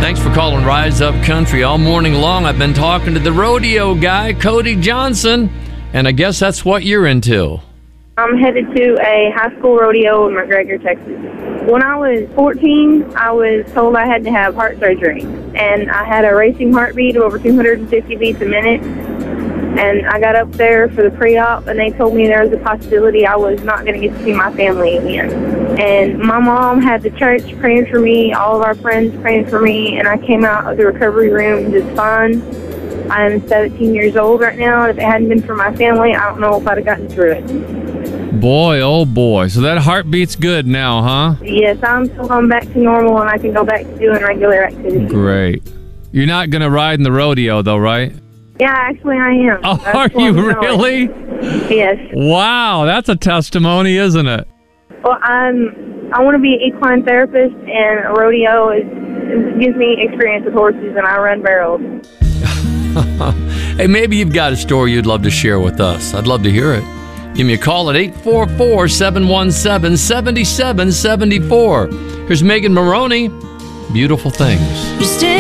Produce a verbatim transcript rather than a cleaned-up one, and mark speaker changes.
Speaker 1: Thanks for calling Rise Up Country. All morning long, I've been talking to the rodeo guy, Cody Johnson, and I guess that's what you're into.
Speaker 2: I'm headed to a high school rodeo in McGregor, Texas. When I was fourteen, I was told I had to have heart surgery, and I had a racing heartbeat of over two hundred fifty beats a minute. And I got up there for the pre-op, and they told me there was a possibility I was not going to get to see my family again. And my mom had the church praying for me, all of our friends praying for me, and I came out of the recovery room just fine. I'm seventeen years old right now, and if it hadn't been for my family, I don't know if I'd have gotten through it.
Speaker 1: Boy, oh boy. So that heartbeat's good now, huh?
Speaker 2: Yes, I'm still going back to normal, and I can go back to doing regular activities.
Speaker 1: Great. You're not going to ride in the rodeo, though, right?
Speaker 2: Yeah, actually, I am.
Speaker 1: Oh,
Speaker 2: That's
Speaker 1: are you really?
Speaker 2: Yes.
Speaker 1: Wow, that's a testimony, isn't it?
Speaker 2: Well, I'm, I want to be an equine therapist, and a rodeo is, it gives me experience with horses, and I run barrels.
Speaker 1: Hey, maybe you've got a story you'd love to share with us. I'd love to hear it. Give me a call at eight four four, seven one seven, seven seven seven four. Here's Megan Maroney, Beautiful Things.